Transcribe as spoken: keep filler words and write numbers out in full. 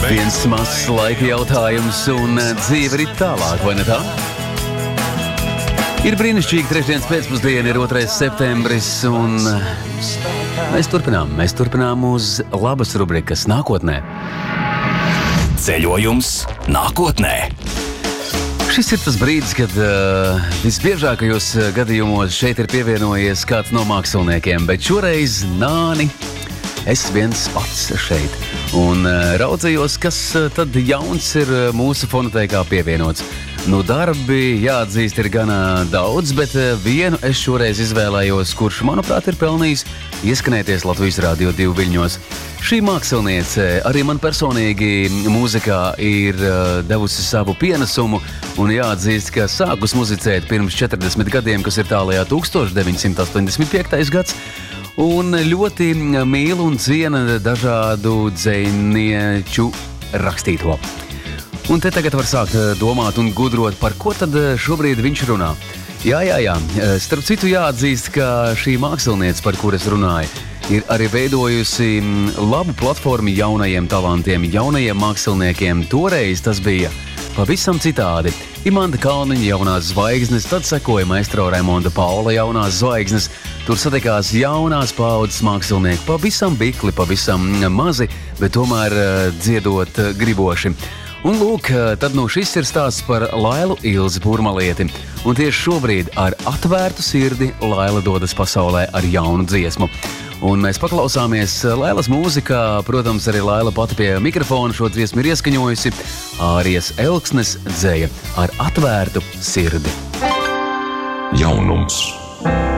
Viens mazs laika jautājums un dzīve ir tālāk, vai ne tā? Ir brīnišķīgi, trešdienas pēcpusdiena ir otrais septembris un mēs turpinām, mēs turpinām uz labas rubrikas nākotnē. Ceļojums nākotnē. Šis ir tas brīdis, kad uh, visbiežākajos gadījumos šeit ir pievienojies kāds no māksliniekiem, bet šoreiz nāni es viens pats šeit. Un uh, raudzījos, kas uh, tad jauns ir uh, mūsu fonoteikā pievienots. Nu, darbi, jāatzīst, ir gana daudz, bet uh, vienu es šoreiz izvēlējos, kurš, manuprāt, ir pelnījis ieskanēties Latvijas Rādio divi viļņos. Šī māksliniece arī man personīgi mūzikā ir uh, devusi savu pienesumu un jāatzīst, ka sākus muzicēt pirms četrdesmit gadiem, kas ir tālajā tūkstoš deviņsimt astoņdesmit piektais gads, un ļoti mīlu un ciena dažādu dzejnieču rakstīto. Un te tagad var sākt domāt un gudrot, par ko tad šobrīd viņš runā. Jā, jā, jā. Starp citu jāatzīst, ka šī māksliniece, par kur es runāju, ir arī veidojusi labu platformu jaunajiem talantiem, jaunajiem māksliniekiem. Toreiz tas bija pavisam citādi. Imanta Kalniņa jaunās zvaigznes, tad sekoja maestro Raimonda Paula jaunās zvaigznes. Tur satikās jaunās paaudzes mākslinieki, pavisam bikli, pavisam mazi, bet tomēr dziedot griboši. Un lūk, tad nu šis ir stāsts par Lailu Ilzi Burmalieti. Un tieši šobrīd ar atvērtu sirdi Laila dodas pasaulē ar jaunu dziesmu. Un mēs paklausāmies Lailas mūzikā, protams, arī Laila pati pie mikrofona šo dziesmu ir ieskaņojusi. Ārijas Elksnes dzeja ar atvērtu sirdi. Jaunums.